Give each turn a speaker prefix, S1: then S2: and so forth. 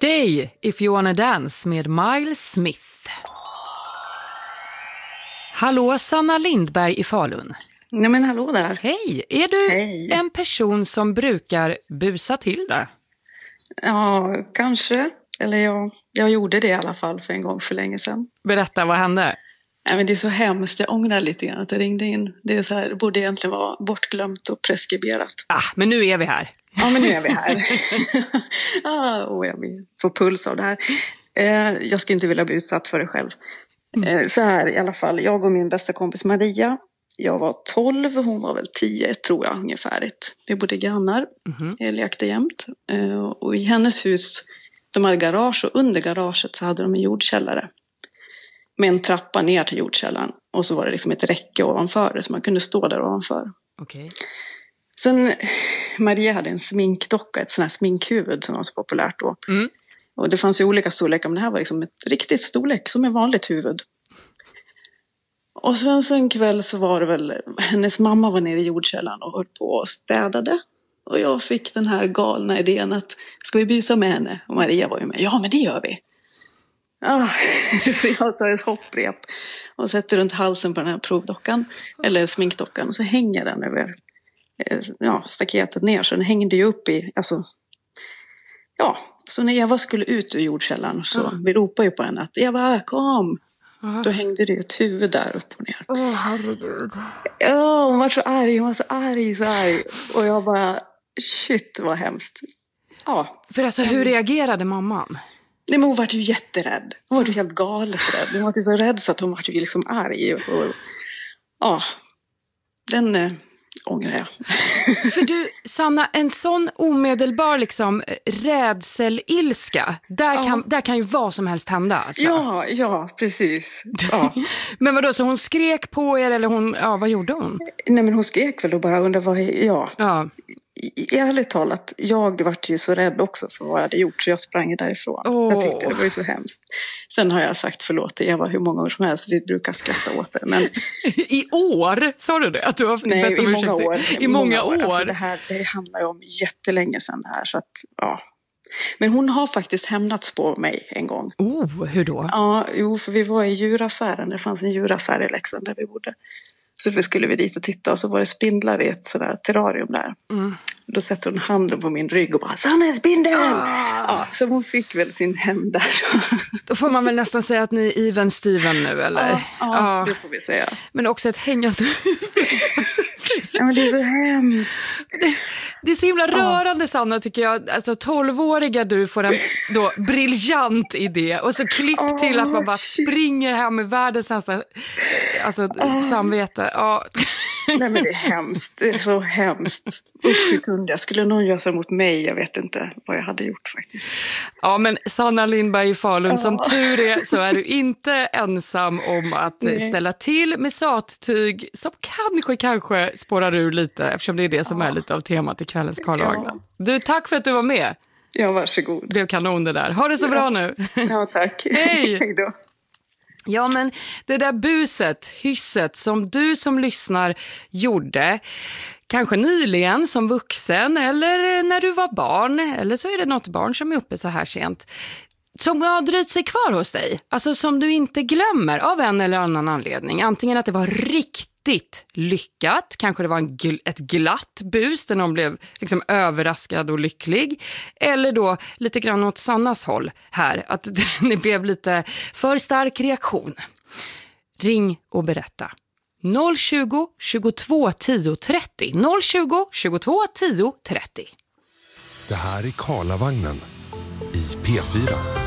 S1: Stay if you wanna dance med Miles Smith. Hallå, Sanna Lindberg i Falun.
S2: Nej men hallå där.
S1: Hej, är du en person som brukar busa till det?
S2: Ja, kanske. Eller jag gjorde det i alla fall för en gång för länge sedan.
S1: Berätta, vad hände?
S2: Nej, men det är så hemskt, jag ångrar lite grann att jag ringde in. Det är så här, det borde egentligen vara bortglömt och preskriberat.
S1: Men nu är vi här.
S2: Ja, men nu är vi här. Jag blir på puls av det här. Jag skulle inte vilja bli utsatt för det själv. Så här i alla fall, jag och min bästa kompis Maria. Jag var 12, hon var väl 10 tror jag ungefär. Vi bodde grannar, lekte jämt. Och i hennes hus, de hade garage och under garaget så hade de en jordkällare. Med en trappa ner till jordkällaren. Och så var det liksom ett räcke ovanför det så man kunde stå där ovanför.
S1: Okej.
S2: Sen Maria hade en sminkdocka, ett sånt här sminkhuvud som var så populärt då. Och det fanns ju olika storlekar, men det här var liksom ett riktigt storlek som ett vanligt huvud. Och sen så en kväll så var det väl, hennes mamma var nere i jordkällaren och höll på och städade. Och jag fick den här galna idén att, ska vi busa med henne? Och Maria var ju med, ja men det gör vi. Så jag tar ett hopprep och sätter runt halsen på den här provdockan, eller sminkdockan, och så hänger den över staketet ner, så den hängde ju upp i, så när Eva skulle ut ur jordkällaren så vi ropade ju på henne att Eva, kom! Då hängde det ju ett huvud där upp och ner.
S1: Herregud.
S2: Ja, hon var så arg. Och jag bara, shit vad hemskt. Ja.
S1: För alltså, hur reagerade mamman?
S2: Nej, men hon var ju jätterädd. Hon var ju helt galet rädd. Hon var ju så rädd så att hon var ju liksom arg. Den ångrar jag.
S1: För du, Sanna, en sån omedelbar liksom rädselilska, där kan ju vad som helst hända. Alltså.
S2: Ja, precis. Ja.
S1: Men vadå, så hon skrek på er eller vad gjorde hon?
S2: Nej, men hon skrek väl och bara undrade ja. Ärligt talat, jag var ju så rädd också för vad jag hade gjort så jag sprang därifrån. Jag tyckte det var ju så hemskt. Sen har jag sagt förlåt till Eva hur många år som helst, vi brukar skratta åt det. Men...
S1: I år? Sa du det? Att du har bett om ursäkt? I många år.
S2: Alltså det handlar ju om jättelänge sedan det här, så att Men hon har faktiskt hämnats på mig en gång.
S1: Hur då?
S2: Ja, för vi var i djuraffären, det fanns en djuraffär i Leksand där vi bodde. Så skulle vi dit och titta och så var det spindlar i ett sådär terrarium där. Då sätter hon handen på min rygg och bara, Sanna, en spindel! Så hon fick väl sin hem där.
S1: Då får man väl nästan säga att ni är even Steven nu, eller?
S2: Ja, det får vi säga.
S1: Men också ett hängande.
S2: Ja, men det är så hemskt.
S1: Det är så himla rörande, Sanna, tycker jag. Alltså 12-åriga du får en då briljant idé. Och så klipp till att man bara springer här med världens nästa samvete.
S2: Nej, men det är hemskt. Det är så hemskt. Jag skulle någon göra så mot mig. Jag vet inte vad jag hade gjort faktiskt.
S1: Ja, men Sanna Lindberg i Falun, som tur är så är du inte ensam om att ställa till med sattyg som kanske spårar ur lite, eftersom det är det som är lite av temat i kvällens Karlavagnen. Du, tack för att du var med.
S2: Ja, varsågod.
S1: Det blev kanon det där. Ha det så bra nu.
S2: Ja, tack.
S1: Hej.
S2: Hej då.
S1: Ja, men det där buset, hysset som du som lyssnar gjorde, kanske nyligen som vuxen eller när du var barn, eller så är det något barn som är uppe så här sent, som har dröjt sig kvar hos dig, alltså som du inte glömmer av en eller annan anledning. Antingen att det var riktigt lyckat, kanske det var ett glatt bus där någon blev liksom överraskad och lycklig, eller då lite grann åt Sannas håll här, att det blev lite för stark reaktion. Ring och berätta. 020 22 10 30. 020 22 10 30.
S3: Det här är Karlavagnen i P4.